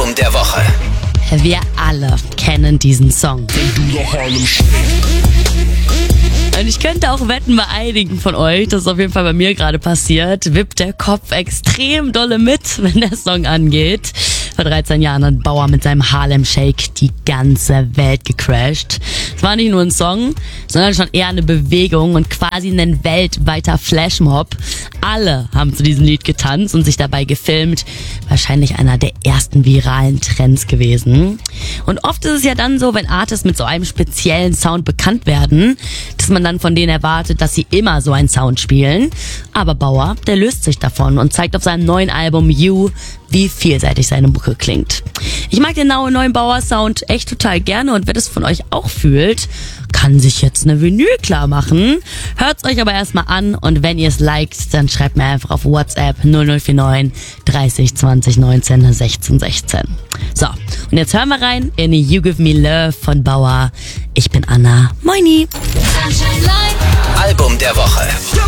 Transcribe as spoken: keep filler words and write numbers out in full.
Album der Woche. Wir alle kennen diesen Song. Und ich könnte auch wetten bei einigen von euch, das ist auf jeden Fall bei mir gerade passiert, wippt der Kopf extrem dolle mit, wenn der Song angeht. Vor dreizehn Jahren hat Bauer mit seinem Harlem Shake die ganze Welt gecrashed. Es war nicht nur ein Song, sondern schon eher eine Bewegung und quasi ein weltweiter Flashmob. Alle haben zu diesem Lied getanzt und sich dabei gefilmt. Wahrscheinlich einer der ersten viralen Trends gewesen. Und oft ist es ja dann so, wenn Artists mit so einem speziellen Sound bekannt werden, dass man dann von denen erwartet, dass sie immer so einen Sound spielen. Aber Bauer, der löst sich davon und zeigt auf seinem neuen Album You, wie vielseitig seine Mucke klingt. Ich mag den neuen Bauer-Sound echt total gerne und wer das von euch auch fühlt, kann sich jetzt eine Vinyl klar machen. Hört's euch aber erstmal an und wenn ihr es liked, dann schreibt mir einfach auf WhatsApp null null vier neun dreißig zwanzig neunzehn sechzehn sechzehn. So, und jetzt hören wir rein in You Give Me Love von Bauer. Ich bin Anna. Moini. Album der Woche.